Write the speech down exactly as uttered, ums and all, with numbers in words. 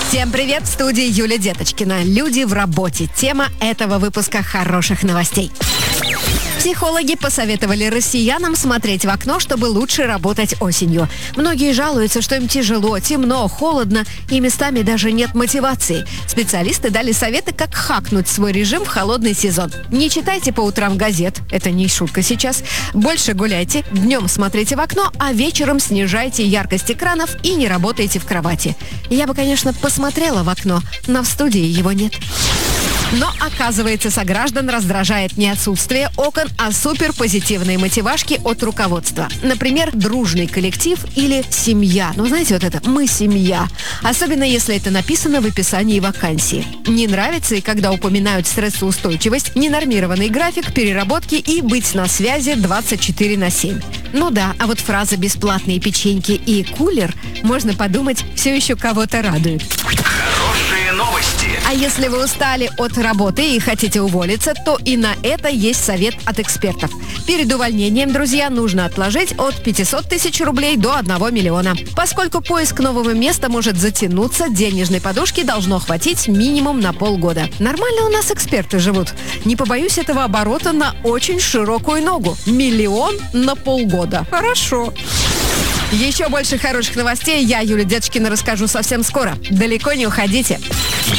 Всем привет, в студии Юлия Деточкина. Люди в работе. Тема этого выпуска хороших новостей. Психологи посоветовали россиянам смотреть в окно, чтобы лучше работать осенью. Многие жалуются, что им тяжело, темно, холодно и местами даже нет мотивации. Специалисты дали советы, как хакнуть свой режим в холодный сезон. Не читайте по утрам газет, это не шутка сейчас. Больше гуляйте, днем смотрите в окно, а вечером снижайте яркость экранов и не работайте в кровати. Я бы, конечно, посмотрела в окно, но в студии его нет. Но, оказывается, сограждан раздражает не отсутствие окон, а суперпозитивные мотивашки от руководства. Например, дружный коллектив или семья. Ну, знаете, вот это «мы семья». Особенно, если это написано в описании вакансии. Не нравится и когда упоминают стрессоустойчивость, ненормированный график, переработки и быть на связи двадцать четыре на семь. Ну да, а вот фраза «бесплатные печеньки» и «кулер», можно подумать, все еще кого-то радует. Хорошие новости. А если вы устали от работы и хотите уволиться, то и на это есть совет от экспертов. Перед увольнением, друзья, нужно отложить от пятисот тысяч рублей до одного миллиона. Поскольку поиск нового места может затянуться, денежной подушки должно хватить минимум на полгода. Нормально у нас эксперты живут. Не побоюсь этого оборота на очень широкую ногу. Миллион на полгода. Хорошо. Еще больше хороших новостей я, Юлия Деточкина, расскажу совсем скоро. Далеко не уходите.